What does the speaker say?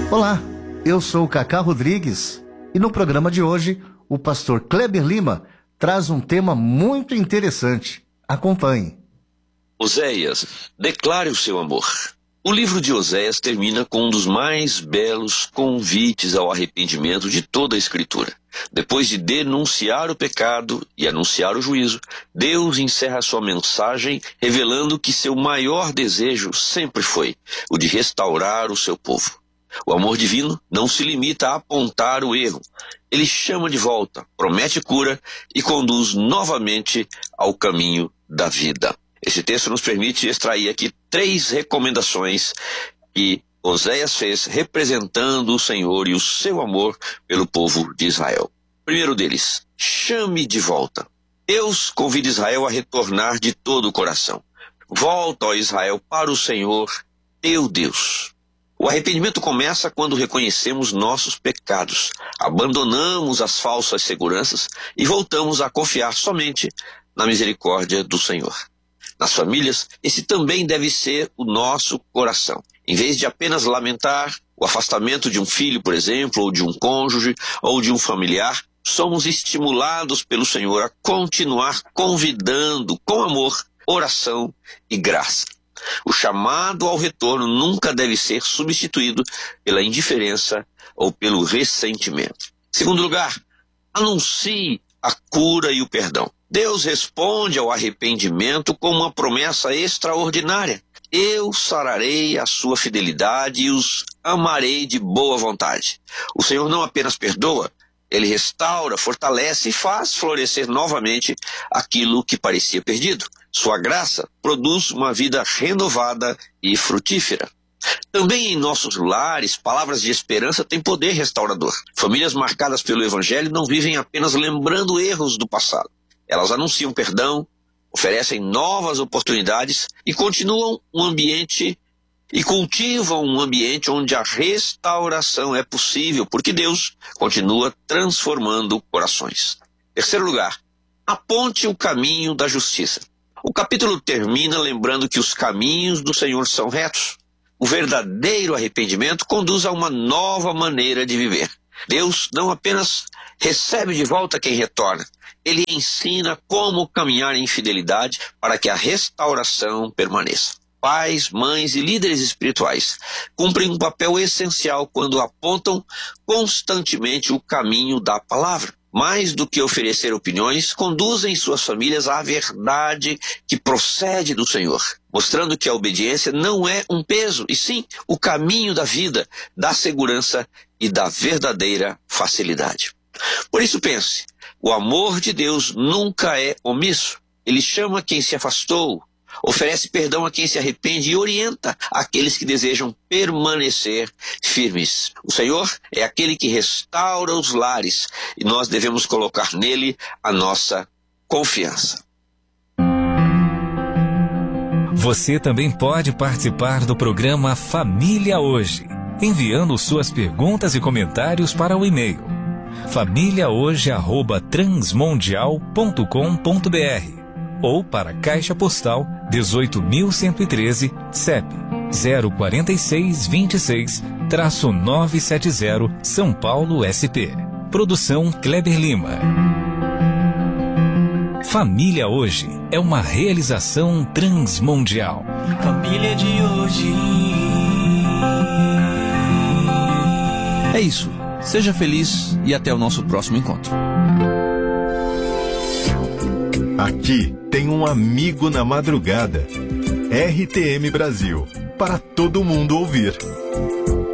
Olá, eu sou o Cacá Rodrigues e no programa de hoje o pastor Kleber Lima traz um tema muito interessante. Acompanhe. Oséias, declare o seu amor. O livro de Oséias termina com um dos mais belos convites ao arrependimento de toda a Escritura. Depois de denunciar o pecado e anunciar o juízo, Deus encerra sua mensagem revelando que seu maior desejo sempre foi o de restaurar o seu povo. O amor divino não se limita a apontar o erro. Ele chama de volta, promete cura e conduz novamente ao caminho da vida. Esse texto nos permite extrair aqui 3 recomendações que Oséias fez representando o Senhor e o seu amor pelo povo de Israel. Primeiro deles, chame de volta. Deus convida Israel a retornar de todo o coração. Volta, ó Israel, para o Senhor, teu Deus. O arrependimento começa quando reconhecemos nossos pecados, abandonamos as falsas seguranças e voltamos a confiar somente na misericórdia do Senhor. Nas famílias, esse também deve ser o nosso coração. Em vez de apenas lamentar o afastamento de um filho, por exemplo, ou de um cônjuge, ou de um familiar, somos estimulados pelo Senhor a continuar convidando com amor, oração e graça. O chamado ao retorno nunca deve ser substituído pela indiferença ou pelo ressentimento. Segundo lugar, anuncie a cura e o perdão. Deus responde ao arrependimento com uma promessa extraordinária. Eu sararei a sua fidelidade e os amarei de boa vontade. O Senhor não apenas perdoa, Ele restaura, fortalece e faz florescer novamente aquilo que parecia perdido. Sua graça produz uma vida renovada e frutífera. Também em nossos lares, palavras de esperança têm poder restaurador. Famílias marcadas pelo Evangelho não vivem apenas lembrando erros do passado. Elas anunciam perdão, oferecem novas oportunidades e cultivam um ambiente onde a restauração é possível, porque Deus continua transformando corações. Terceiro lugar, aponte o caminho da justiça. O capítulo termina lembrando que os caminhos do Senhor são retos. O verdadeiro arrependimento conduz a uma nova maneira de viver. Deus não apenas recebe de volta quem retorna, Ele ensina como caminhar em fidelidade para que a restauração permaneça. Pais, mães e líderes espirituais cumprem um papel essencial quando apontam constantemente o caminho da palavra. Mais do que oferecer opiniões, conduzem suas famílias à verdade que procede do Senhor, mostrando que a obediência não é um peso, e sim o caminho da vida, da segurança e da verdadeira facilidade. Por isso pense, o amor de Deus nunca é omisso. Ele chama quem se afastou, oferece perdão a quem se arrepende e orienta aqueles que desejam permanecer firmes. O Senhor é aquele que restaura os lares e nós devemos colocar nele a nossa confiança. Você também pode participar do programa Família Hoje, enviando suas perguntas e comentários para o e-mail famíliahoje@transmundial.com.br ou para Caixa Postal 18.113, CEP 04626-970, São Paulo, SP. Produção Kleber Lima. Família Hoje é uma realização transmundial. Família de hoje. É isso. Seja feliz e até o nosso próximo encontro. Aqui tem um amigo na madrugada. RTM Brasil, para todo mundo ouvir.